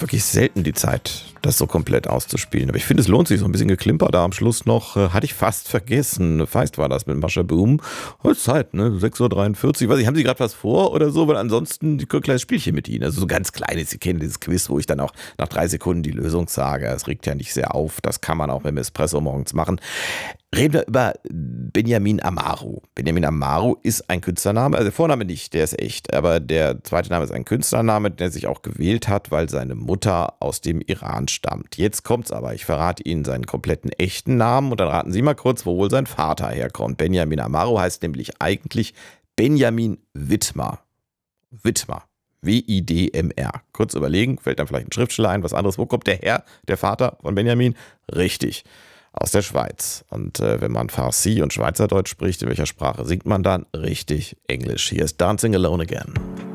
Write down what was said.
wirklich selten die Zeit, das so komplett auszuspielen. Aber ich finde, es lohnt sich so ein bisschen Geklimper da am Schluss noch. Hatte ich fast vergessen. Feist war das mit Mascha Boom. Heute ist Zeit, ne? 6:43 Uhr. Weiß ich, haben Sie gerade was vor oder so? Weil ansonsten ein kleines Spielchen mit Ihnen. Also so ganz kleines. Sie kennen dieses Quiz, wo ich dann auch nach 3 Sekunden die Lösung sage. Es regt ja nicht sehr auf. Das kann man auch mit dem Espresso morgens machen. Reden wir über Benjamin Amaru. Benjamin Amaru ist ein Künstlername, also der Vorname nicht, der ist echt, aber der zweite Name ist ein Künstlername, der sich auch gewählt hat, weil seine Mutter aus dem Iran stammt. Jetzt kommt's aber, ich verrate Ihnen seinen kompletten echten Namen und dann raten Sie mal kurz, wo wohl sein Vater herkommt. Benjamin Amaru heißt nämlich eigentlich Benjamin Widmer. Widmer. W-I-D-M-R. Kurz überlegen, fällt dann vielleicht ein Schriftsteller ein, was anderes. Wo kommt der her, der Vater von Benjamin? Richtig. Aus der Schweiz. Und wenn man Farsi und Schweizerdeutsch spricht, in welcher Sprache singt man dann? Richtig, Englisch. Hier ist Dancing Alone Again.